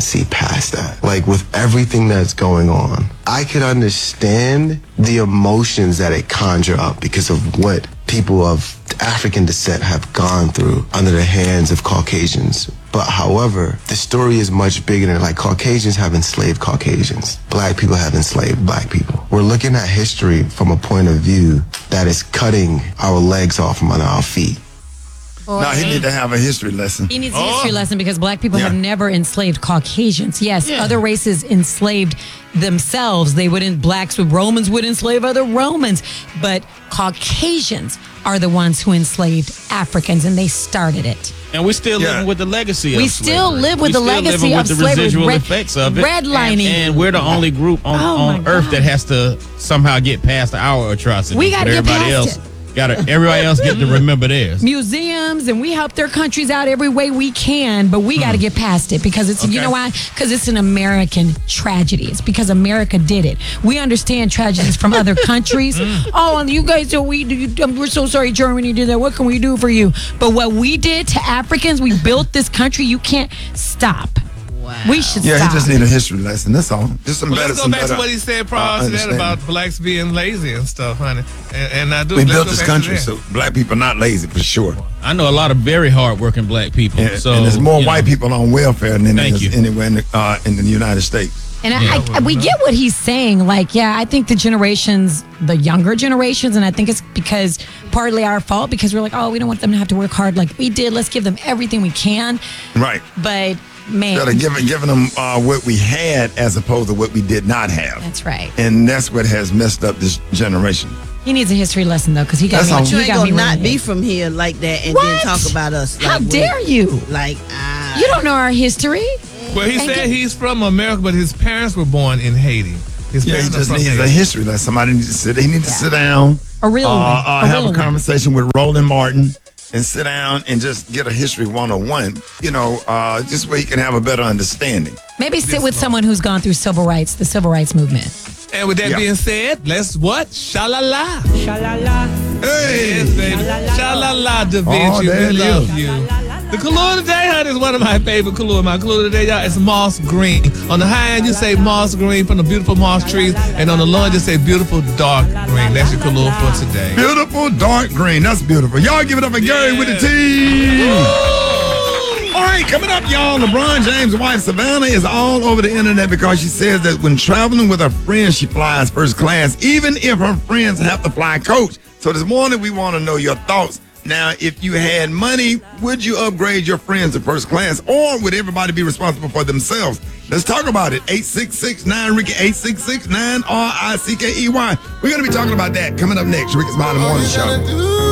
see past that. Like, with everything that's going on, I could understand the emotions that it conjure up because of what people of African descent have gone through under the hands of Caucasians. But however, the story is much bigger than, like, Caucasians have enslaved Caucasians. Black people have enslaved black people. We're looking at history from a point of view that is cutting our legs off from under our feet. No, he need to have a history lesson. He needs a history lesson because black people have never enslaved Caucasians. Yes, other races enslaved themselves. Romans would enslave other Romans, but Caucasians are the ones who enslaved Africans, and they started it. And we're still living with the legacy of slavery. We still live with the legacy of slavery. The residual effects of it. Redlining. And we're the only group on earth that has to somehow get past our atrocities. We got to get past it. Everybody else get to remember theirs. Museums, and we help their countries out every way we can, but we got to get past it because it's, you know why? Because it's an American tragedy. It's because America did it. We understand tragedies from other countries. Oh, and you guys, we're so sorry Germany did that. What can we do for you? But what we did to Africans, we built this country. You can't stop. Wow. We should stop. He just need a history lesson. That's all. Just some let's go back to what he said prior to that about blacks being lazy and stuff, honey. And I do. We built this country, so black people are not lazy for sure. I know a lot of very hardworking black people. And, so and there's more white people on welfare than there's anywhere in the United States. And we get what he's saying. Like, I think the younger generations, and I think it's because partly our fault because we're like, we don't want them to have to work hard like we did. Let's give them everything we can. Right. But man, giving them what we had as opposed to what we did not have. That's right. And that's what has messed up this generation. He needs a history lesson though, because he got me. But you ain't gonna not be from here like that and then talk about us. How dare you? Like, you don't know our history. Well, he said he's from America, but his parents were born in Haiti. His he parents just are from needs Haiti. a history lesson. Somebody needs to sit. He needs to sit down. A real one. Have a conversation with Roland Martin. And sit down and just get a history 101, just where he can have a better understanding. Maybe sit with someone who's gone through the civil rights movement. And with that being said, let's what? Sha-la-la. Sha-la-la. Hey. Yes, baby. Sha-la-la, Da Vinci. there We it love is. you. The color today, honey, is one of my favorite colors. My color today, y'all, is moss green. On the high end, you say moss green from the beautiful moss trees. And on the low end, you say beautiful dark green. That's your color for today. Beautiful dark green. That's beautiful. Y'all give it up for Gary with the T. All right, coming up, y'all, LeBron James' wife, Savannah, is all over the internet because she says that when traveling with her friends, she flies first class, even if her friends have to fly coach. So this morning, we want to know your thoughts. Now, if you had money, would you upgrade your friends to first class, or would everybody be responsible for themselves? Let's talk about it. 866-9-RICKY, 866-9-RICKEY. We're going to be talking about that coming up next. Rick and Smiley Morning Show.